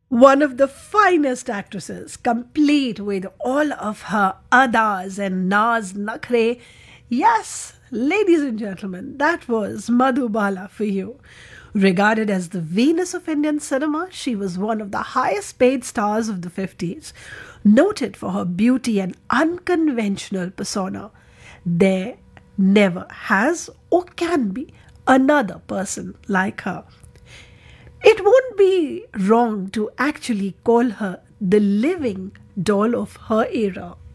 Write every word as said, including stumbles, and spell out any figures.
One of the finest actresses, complete with all of her adas and naz nakhre. Yes, ladies and gentlemen, that was Madhubala for you. Regarded as the Venus of Indian cinema, she was one of the highest paid stars of the fifties, noted for her beauty and unconventional persona. There never has or can be another person like her. It won't be wrong to actually call her the living doll of her era.